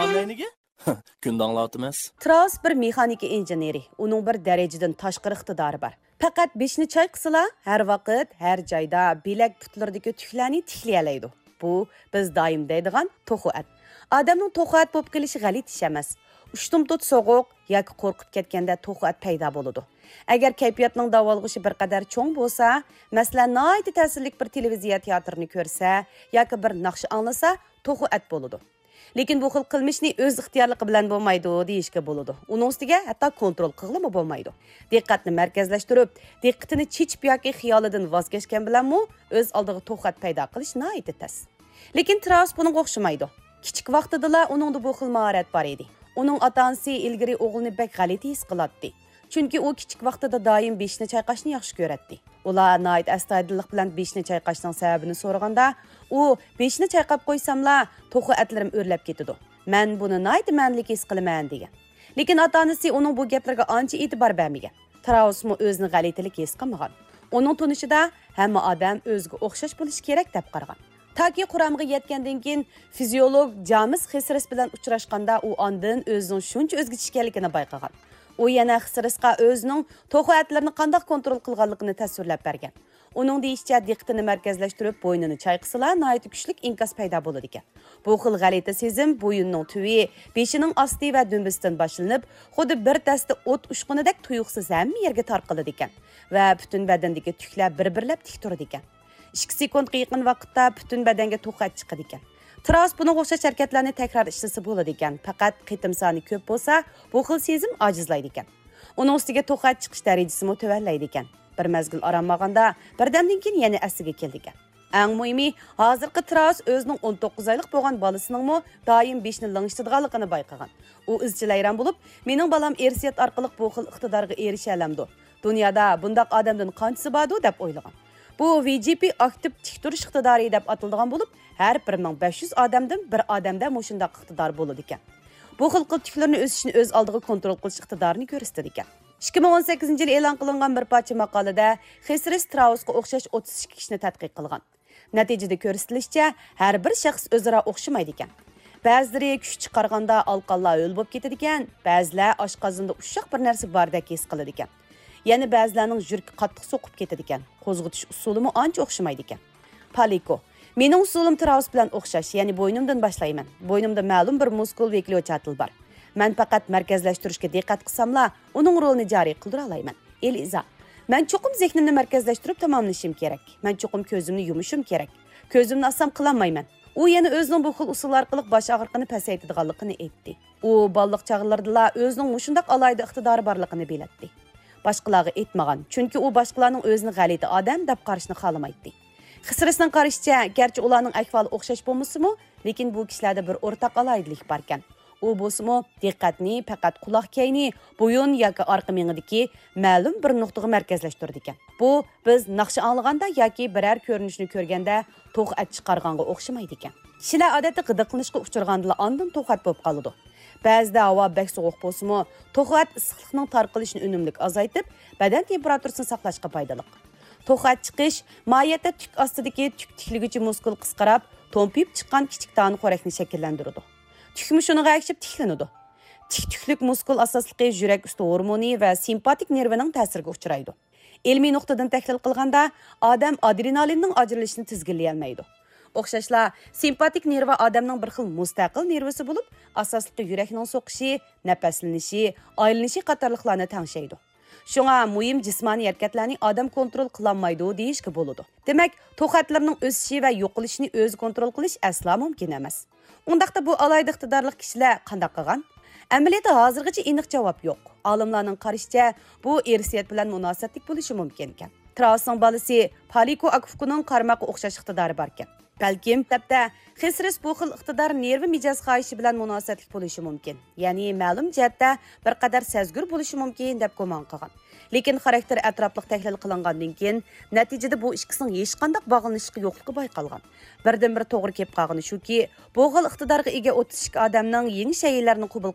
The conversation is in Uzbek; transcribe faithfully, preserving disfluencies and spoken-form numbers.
Qamlayniga? Kunda anglatmaz. Traus bir mexanika injeneri. Uning bir darajadan tashqari iqtidori bor. Faqat beshni chayqisila, har vaqt, har joyda bilak putlaridagi tuklarni tiklayalaydi. Bu biz doim deydigan to'xuat. Odamning to'xuat bo'lib qilishi g'alit ish emas. Ushtum tut so'g'uq yoki qo'rqib ketganda to'xuat paydo bo'ladi. Agar kayfiyatning davolg'ishi bir qadar cho'ng bo'lsa, masalan, noyati ta'sirli bir televiziya teatrini ko'rsa yoki bir naqsh anglasa, to'xuat bo'ladi. Lekin bu xil qilmishni o'z ixtiyorligi bilan bo'lmaydi deyishga bo'ladi. Uning ustiga hatto kontrol qilib bo'lmaydi. Diqqatni markazlashtirib, diqqatini chechib yoki xiyolidan voz kechgan bilanmi o'z oldiga to'xat paydo qilish noyati tas. Lekin Traus bunga o'xshamaydi. Kichik vaqtida uningda bu xil mahorat bor edi. Uning ota-onasi ilgari o'g'lini bek g'alati his qiladi. Chunki u kichik vaqtida doim beshni chayqashni yaxshi ko'radi. Ular noit astoydillik bilan beshni chayqashning sababini so'raganda, u beshni chayqab qo'ysamla, to'xuatlarim o'rlab ketadi. Men buni noit manlik his qilaman degan. Lekin ota-onasi uning bu gaplariga ancha e'tibor bermagan. Trausmi o'zini g'alatilik his qilmagan. Uning tunishida hamma odam o'ziga o'xshash bo'lishi kerak deb qaragan. Taki quramga yetgandan keyin fiziolog James Xisris bilan uchrashganda u ondan o'zining shuncha o'zgacha ekanligini bayqagan. U yana Xisrisga o'zining to'xuatlarini qanday kontrol qilganligini tasvirlab bergan. Uning deyishicha, diqqatini markazlashtirib, bo'ynini chayqisala, noyat kuchli inkas paydo bo'ladi ekan. Bu xil g'alati sezim bo'yinning tuvi, beshining osti va dumbisidan boshlanib, xuddi bir dasta o't ushqunidek tuyuqsiz hamma yerga tarqaladi ekan va butun badandagi tuklar bir-birlab tik turadi ekan. ikki sekundga yaqin vaqtda butun badanga to'xat chiqadi ekan. Traus buni o'xshash harakatlarni takror ishlasa bo'ladi ekan. Faqat qitim soni ko'p bo'lsa, bu xil sezim ojizlaydi ekan. Uning ustiga to'xat chiqish darajasi mutovallaydi ekan. Bir mazgil aramaganda, birdamdan keyin yana asiga keldi ekan. Eng muhimi, hozirgi Traus o'zining o'n to'qqiz oylik bo'lgan bolasinin doim beshni langishtirganligini bayqagan. U izchil hayron bo'lib, "Mening balam ersiyat orqali bu xil iqtidorga erisha olamdi. Dunyoda bundoq odamdan qanchasi bordi?" deb o'ylagan. Bu V G P aktiv tik turish iqtidori deb ataladigan bo'lib, har bir ming besh yuz odamdan bir odamda mushundaq iqtidor bo'ladi ekan. Bu xil qiltiklarni o'sishni o'z oldiga kontrol qilish iqtidorini ko'rsatadi ekan. ikki ming o'n sakkizinchi yil e'lon qilingan bir parcha maqolada Xisris Trausga o'xshash o'ttiz ikki kishini tadqiq qilgan. Natijada ko'rsatilishicha, har bir shaxs o'zaro o'xshamaydi ekan. Ba'zilari kuch chiqarganda alqonlar o'l bo'lib ketadi ekan, ba'zilar oshqozonda ushoq bir narsa bordek his qiladi ekan. Yana ba'zilarning yuragi qattiq so'qib ketadi ekan. Qo'zg'atish usulimi ancha o'xshamaydi ekan. Paliko: "Mening usulim Traus bilan o'xshash, ya'ni bo'ynimdan boshlayman. Bo'ynimda ma'lum bir muskul va klyochatil bor. Men faqat markazlashtirishga diqqat qilsamla, uning rolini joriy qildira olaman." Eliza: "Men cho'qim zehnimni markazlashtirib tamomlashim kerak. Men cho'qim ko'zimni yumishim kerak. Ko'zimni assam qilolmayman." U yana o'zining bu xil usul orqali bosh og'riqini pasaytirganligini aytdi. U balliq chog'larida o'zining mushundaq alayda iqtidori borligini biladi. Boshqalarga aytmagan, chunki u boshqalarning o'zini g'alati odam deb qarashni xohlamaydi. Xisrisning qarashicha, garchi ularning ahvoli o'xshash bo'lmasa-mu, lekin bu kishilarda bir o'rtaq alaydilik bor ekan. U bo'lsa-mu, diqqatni faqat quloq kayni, bo'yin yoki orqa miyadagi ma'lum bir nuqtaga markazlashtirdi ekan. Bu biz naqshi anglaganda yoki biror ko'rinishni ko'rganda to'xat chiqarganga o'xshamaydi ekan. Kishilar odatda g'idiqlanishga uchraganda ondan to'xat bo'lib qoladi. Ba'zida havo bek sovuq bo'lsa-mu, to'xat issiqlikning tarqalishini unumli azaytib, badan temperaturasini saqlashga foydali. To'xat chiqish moyatda tuk ostidagi tuk tiklig'ichi muskul qisqarib, to'mpib chiqqan kichik toni xo'rakni shakllantiradi. Tukmi shuniga akshib tiklanadi. Tik-tuklik muskul asosligi yurak usti hormoni va simpatik nervining ta'siriga uchraydi. Ilmiy nuqtadan tahlil qilganda, odam adrenalinning ajralishini tizginlay olmaydi. O'xshashla, simpatik nerva odamning bir xil mustaqil nervisi bo'lib, asosliqi yurakning so'qishi, nafaslanishi, aylanishi qatorliqlarni tangshaydi. Shunga muhim jismoniy harakatlarni odam kontrol qilolmaydi deyishga bo'ladi. Demak, to'xatlarning o'sishi va yo'qolishini o'zi kontrol qilish aslo mumkin emas. Undaqda bu alayda iqtidorli kishilar qanday qilgan? Amaliyotda hozirgacha aniq javob yo'q. Olimlarning qarashicha, bu irsiyat bilan munosabatlik bo'lishi mumkin ekan. Trausning bolasi Paliko Akufkuning qarmoqqa o'xshash iqtidori bor ekan. Balkim dabda Xisris bu xil iqtidor nervi mijoz xohishi bilan munosabatlik bo'lishi mumkin. Ya'ni ma'lum jihatda bir qadar sezgur bo'lishi mumkin deb gumon qilgan. Lekin xarakter atrofliq tahlil qilingandan keyin natijada bu ikkisining hech qanday bog'lanishga yo'qligi bayqalgan. Birdan bir to'g'ri kelib qolgani shuki, bu xil iqtidorga ega o'ttiz ikki odamning yangi shaylarni qabul